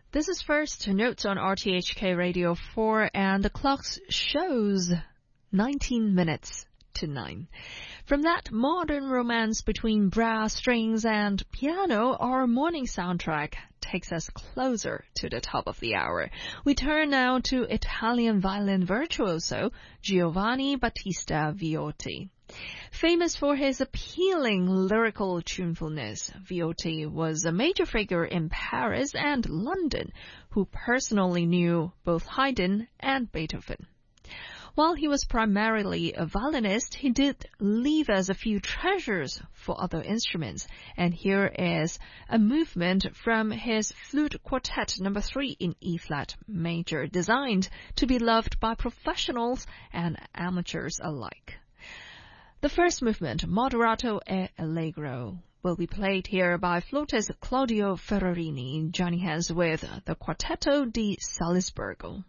This is First Notes on RTHK Radio 4, and the clock shows 19 minutes to 9. From that modern romance between brass strings and piano, our morning soundtrack takes us closer to the top of the hour. We turn now to Italian violin virtuoso Giovanni Battista Viotti. Famous for his appealing lyrical tunefulness, Viotti was a major figure in Paris and London who personally knew both Haydn and Beethoven. While he was primarily a violinist, he did leave us a few treasures for other instruments, and here is a movement from his Flute Quartet No. 3 in E-flat major, designed to be loved by professionals and amateurs alike. The first movement, Moderato e Allegro, will be played here by flautist Claudio Ferrarini, joining hands with the Quartetto di Salisburgo.